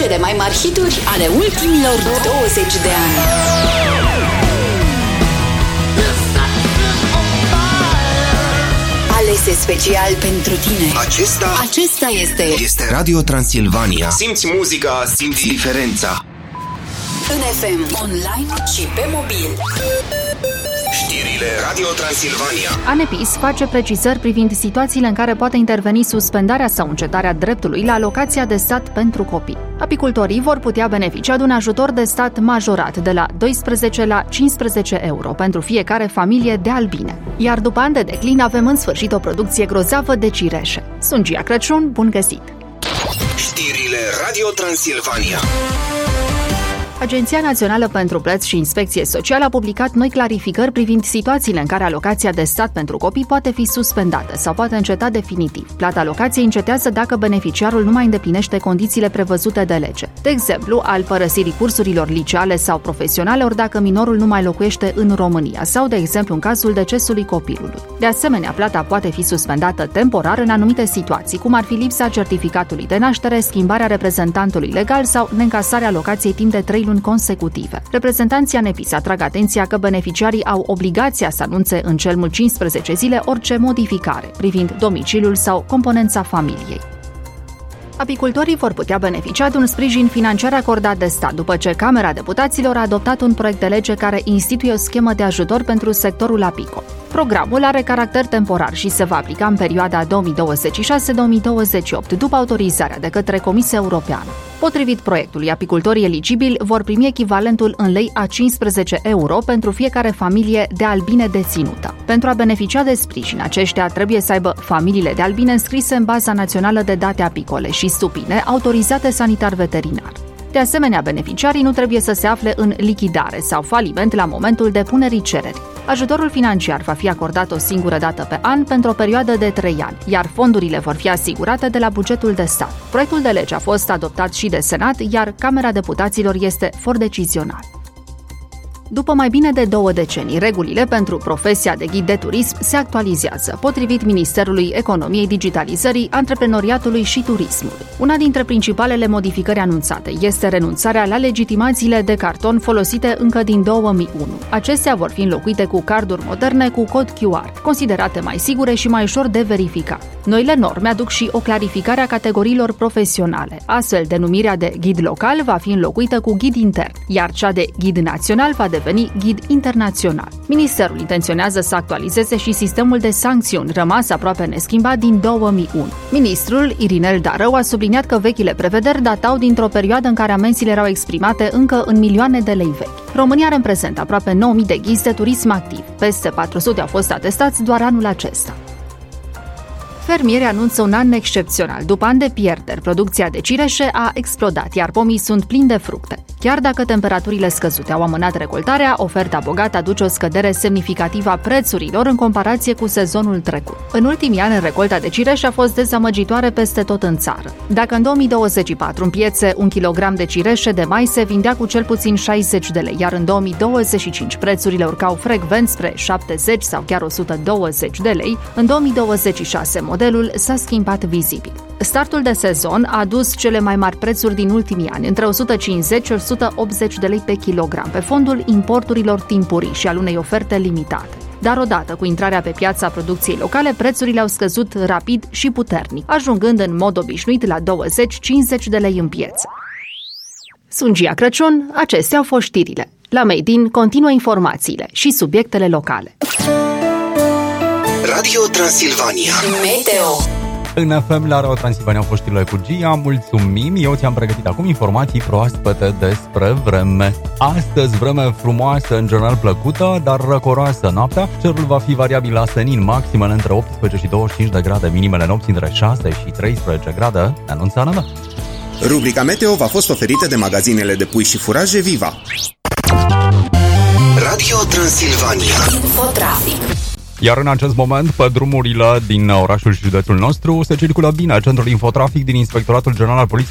cele mai mari hituri ale ultimilor 20 de ani. Alese special pentru tine. Acesta este Radio Transilvania. Simți muzica, simți diferența. în FM, online și pe mobil. Știrile Radio Transilvania. ANEPIS face precizări privind situațiile în care poate interveni suspendarea sau încetarea dreptului la alocația de stat pentru copii. Apicultorii vor putea beneficia de un ajutor de stat majorat de la 12 la 15 euro pentru fiecare familie de albine. Iar după ani de declin avem în sfârșit o producție grozavă de cireșe. Sunt Gia Crăciun, bun găsit! Știrile Radio Transilvania. Agenția Națională pentru Plăți și Inspecție Socială a publicat noi clarificări privind situațiile în care alocația de stat pentru copii poate fi suspendată sau poate înceta definitiv. Plata alocației încetează dacă beneficiarul nu mai îndeplinește condițiile prevăzute de lege. De exemplu, al părăsirii cursurilor liceale sau profesionale, ori dacă minorul nu mai locuiește în România sau, de exemplu, în cazul decesului copilului. De asemenea, plata poate fi suspendată temporar în anumite situații, cum ar fi lipsa certificatului de naștere, schimbarea reprezentantului legal sau neîncasarea alocației timp de 3 luni consecutive. Reprezentanții ANEPIS atrag atenția că beneficiarii au obligația să anunțe în cel mult 15 zile orice modificare privind domiciliul sau componența familiei. Apicultorii vor putea beneficia de un sprijin financiar acordat de stat după ce Camera Deputaților a adoptat un proiect de lege care instituie o schemă de ajutor pentru sectorul apicol. Programul are caracter temporar și se va aplica în perioada 2026-2028, după autorizarea de către Comisia Europeană. Potrivit proiectului, apicultorii eligibili vor primi echivalentul în lei a 15 euro pentru fiecare familie de albine deținută. Pentru a beneficia de sprijin, aceștia trebuie să aibă familiile de albine înscrise în Baza Națională de Date Apicole și supine, autorizate sanitar-veterinar. De asemenea, beneficiarii nu trebuie să se afle în lichidare sau faliment la momentul depunerii cererii. Ajutorul financiar va fi acordat o singură dată pe an pentru o perioadă de 3 ani, iar fondurile vor fi asigurate de la bugetul de stat. Proiectul de lege a fost adoptat și de Senat, iar Camera Deputaților este for decizional. După mai bine de 2 decenii, regulile pentru profesia de ghid de turism se actualizează, potrivit Ministerului Economiei, Digitalizării, Antreprenoriatului și Turismului. Una dintre principalele modificări anunțate este renunțarea la legitimațiile de carton folosite încă din 2001. Acestea vor fi înlocuite cu carduri moderne cu cod QR, considerate mai sigure și mai ușor de verificat. Noile norme aduc și o clarificare a categoriilor profesionale. Astfel, denumirea de ghid local va fi înlocuită cu ghid intern, iar cea de ghid național va deveni ghid internațional. Ministerul intenționează să actualizeze și sistemul de sancțiuni, rămas aproape neschimbat din 2001. Ministrul Irinel Darău a subliniat că vechile prevederi datau dintr-o perioadă în care amenziile erau exprimate încă în milioane de lei vechi. România are în prezent aproape 9.000 de ghizi de turism activ. Peste 400 au fost atestați doar anul acesta. Fermierii anunță un an excepțional. După ani de pierderi, producția de cireșe a explodat, iar pomii sunt plini de fructe. Chiar dacă temperaturile scăzute au amânat recoltarea, oferta bogată aduce o scădere semnificativă a prețurilor în comparație cu sezonul trecut. În ultimii ani, recolta de cireș a fost dezamăgitoare peste tot în țară. Dacă în 2024 în piețe 1 kg de cireșe de mai se vindea cu cel puțin 60 de lei, iar în 2025 prețurile urcau frecvent spre 70 sau chiar 120 de lei, în 2026 modelul s-a schimbat vizibil. Startul de sezon a adus cele mai mari prețuri din ultimii ani, între 150 și 180 de lei pe kilogram, pe fondul importurilor timpurii și al unei oferte limitate. Dar odată cu intrarea pe piața producției locale, prețurile au scăzut rapid și puternic, ajungând în mod obișnuit la 20-50 de lei în piață. Sunt Gia Crăciun, acestea au fost știrile. La Made in continuă informațiile și subiectele locale. Radio Transilvania. Meteo. În FM la Radio Transilvania au fost știrile cu Gia, mulțumim. Eu ți-am pregătit acum informații proaspete despre vreme. Astăzi vreme frumoasă, în general plăcută, dar răcoroasă noaptea. Cerul va fi variabil la senin, maximele între 18 și 25 de grade, minimele nopții între 6 și 13 grade, ne anunță Ana. Rubrica Meteo v-a fost oferită de magazinele de pui și furaje Viva. Radio Transilvania. Infotrafic. Iar în acest moment, pe drumurile din orașul și județul nostru, se circulă bine. Centrul Infotrafic din Inspectoratul General al Poliției